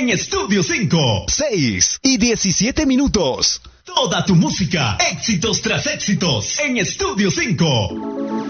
en Estudio 5. 6:17. Toda tu música, éxitos tras éxitos, en Estudio 5.